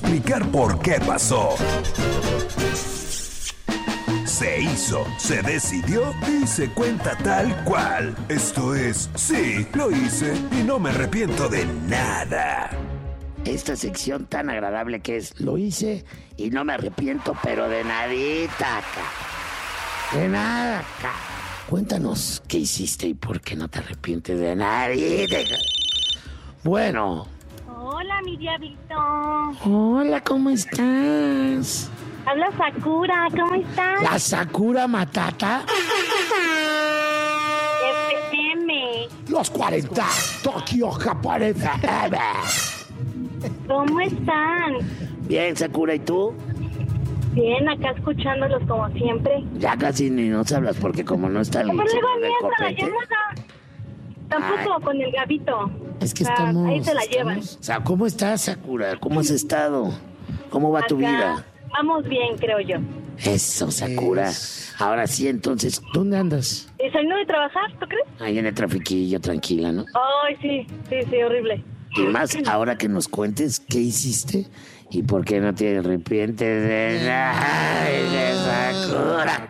explicar por qué pasó. Se hizo, se decidió y se cuenta tal cual. Esto es, sí, lo hice y no me arrepiento de nada. Esta sección tan agradable que es, lo hice y no me arrepiento, pero de nadita, acá. De nada, acá. Cuéntanos qué hiciste y por qué no te arrepientes de nadita. Bueno. Hola, mi diablito. Hola, ¿cómo estás? Habla Sakura, ¿cómo estás? ¿La Sakura Matata? FM. Los 40, Tokio, Japón FM. ¿Cómo están? Bien, Sakura, ¿y tú? Bien, acá escuchándolos como siempre. Ya casi ni nos hablas porque como no está el Pero luego señor del ni entra la copete. llamada. Tampoco con el Gabito. Es que O sea, estamos... ahí se la llevan. O sea, ¿cómo estás, Sakura? ¿Cómo has estado? ¿Cómo va tu Acá vida? Vamos bien, creo yo. Eso, Sakura. Ahora sí, entonces, ¿dónde andas? ¿Y saliendo de trabajar, tú crees? Ahí en el trafiquillo, tranquila, ¿no? Ay, sí, horrible. Y más ahora que nos cuentes qué hiciste y por qué no te arrepientes de nada de Sakura.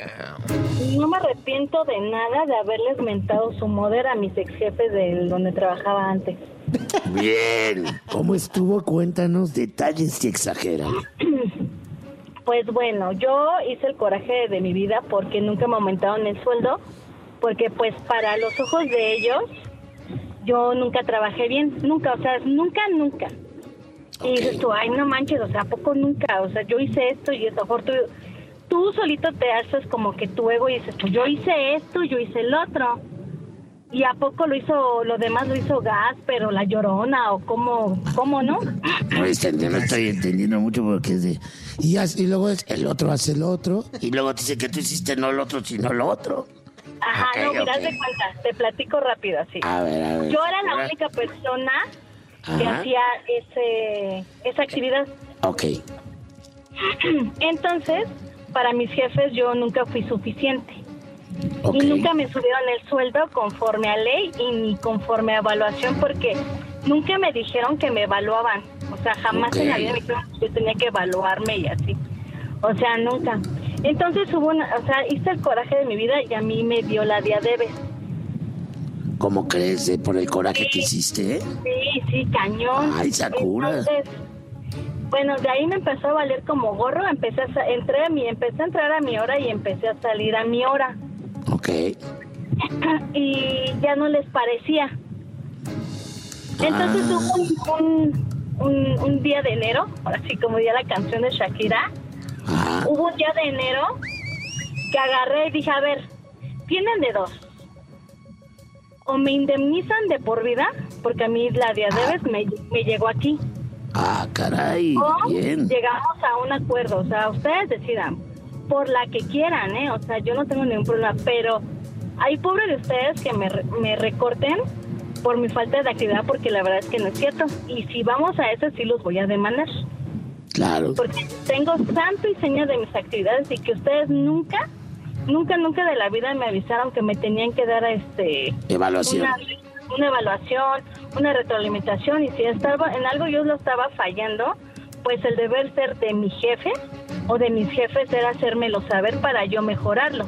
No me arrepiento de nada de haberles mentado su moder a mis ex jefes de donde trabajaba antes. Bien. ¿Cómo estuvo? Cuéntanos detalles y exagérale. Pues bueno, yo hice el coraje de mi vida porque nunca me aumentaron el sueldo, porque pues para los ojos de ellos yo nunca trabajé bien, nunca, o sea, nunca. Y dices tú, ay, no manches, o sea, ¿a poco nunca? O sea, yo hice esto y eso, mejor tú solito te haces como que tu ego y dices, pues yo hice esto, yo hice el otro. ¿Y a poco lo demás lo hizo Gas, pero La Llorona o cómo no? No estoy entendiendo mucho porque es de... Y luego es el otro hace el otro. Y luego dice que tú hiciste no el otro, sino lo otro. Ajá, Okay, no, mira, okay. haz de cuenta, te platico rápido así. A ver. Yo era la única persona que Ajá. hacía esa actividad. Ok. Entonces, para mis jefes yo nunca fui suficiente. Ok. Y nunca me subieron el sueldo conforme a ley y ni conforme a evaluación porque nunca me dijeron que me evaluaban. O sea, jamás en la vida me dijeron que yo tenía que evaluarme y así. O sea, nunca. Entonces hice el coraje de mi vida y a mí me dio la diabetes. ¿Cómo crees por el coraje que hiciste? Sí, cañón. Ay, Sakura. Entonces, bueno, de ahí me empezó a valer como gorro, empecé a entrar a mi hora y empecé a salir a mi hora. Ok. Y ya no les parecía. Entonces hubo un día de enero, ahora sí como diría la canción de Shakira, hubo un día de enero que agarré y dije, a ver, tienen de dos. O me indemnizan de por vida, porque a mí la diabetes me llegó aquí. Ah, caray, O bien. llegamos a un acuerdo, o sea, ustedes decidan, por la que quieran, o sea, yo no tengo ningún problema, pero hay pobre de ustedes que me recorten por mi falta de actividad, porque la verdad es que no es cierto, y si vamos a eso sí los voy a demandar. Claro. Porque tengo santo y seña de mis actividades y que ustedes nunca de la vida me avisaron que me tenían que dar Evaluación. una evaluación, una retroalimentación, y si estaba en algo yo lo estaba fallando, pues el deber ser de mi jefe o de mis jefes era hacérmelo saber para yo mejorarlo.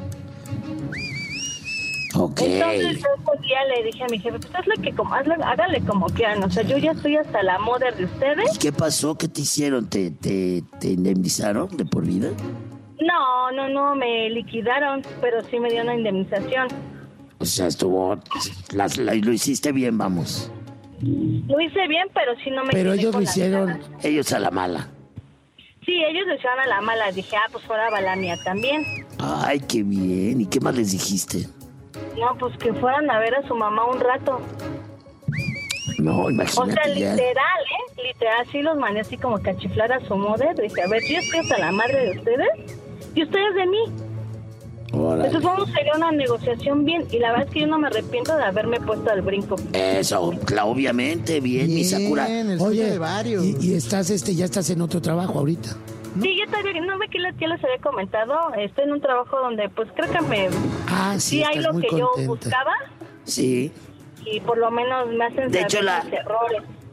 Ok. Entonces ese día le dije a mi jefe, pues hágale como quieran, o sea, yo ya estoy hasta la moda de ustedes. ¿Y qué pasó? ¿Qué te hicieron? ¿Te indemnizaron de por vida? No, me liquidaron, pero sí me dio una indemnización. O sea, lo hiciste bien, vamos. Lo hice bien, pero sí no me... Pero quedé ellos con lo las hicieron, ganas. ellos a la mala. Sí, ellos lo hicieron a la mala. Dije, pues ahora va la mía también. Ay, qué bien. ¿Y qué más les dijiste? No, pues que fueran a ver a su mamá un rato. No, imagínate. O sea, ya. literal, sí los mandé así como que a chiflar a su moda. Dije, a ver, yo estoy hasta la madre de ustedes y ustedes de mí. Órale. Entonces vamos a ir a una negociación bien. Y la verdad es que yo no me arrepiento de haberme puesto al brinco. Eso, obviamente, bien, mi Sakura. el sueño Oye, de varios. y estás ya estás en otro trabajo ahorita. Sí, yo todavía, no ve que ya les había comentado, estoy en un trabajo donde pues creo que Sí, hay estás lo muy que contenta. yo buscaba Sí. y por lo menos me hacen De hecho, saber mis errores.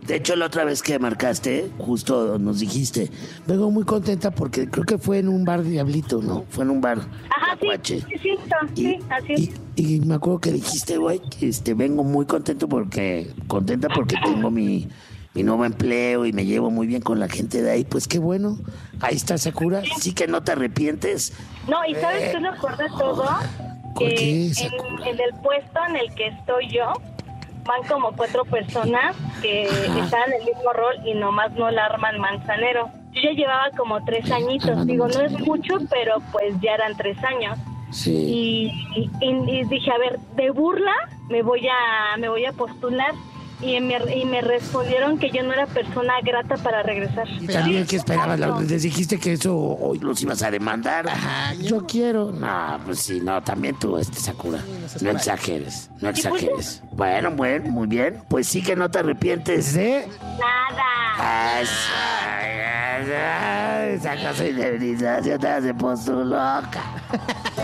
De hecho, la otra vez que marcaste, justo nos dijiste, vengo muy contenta porque creo que fue en un bar Diablito, ¿no? Fue en un bar. Ajá, sí, así es. Y me acuerdo que dijiste, güey, vengo muy contenta porque tengo mi nuevo empleo y me llevo muy bien con la gente de ahí. Pues qué bueno. Ahí está Sakura. Sí que no te arrepientes. No, y ¿sabes qué me acuerdo de todo? Que en el puesto en el que estoy yo, van como 4 personas que están en el mismo rol y nomás no la arman Manzanero. Yo ya llevaba como 3 añitos. Digo, no es mucho, pero pues ya eran 3 años. Sí. Y dije, a ver, de burla me voy a postular. Y me respondieron que yo no era persona grata para regresar. Y también que esperabas, les dijiste que eso hoy los ibas a demandar. Ajá, yo quiero. No, pues sí, no, también tú, Sakura. No exageres, no exageres. Bueno, muy bien. Pues sí que no te arrepientes de... Nada. Esa cosa de indemnización te hace loca.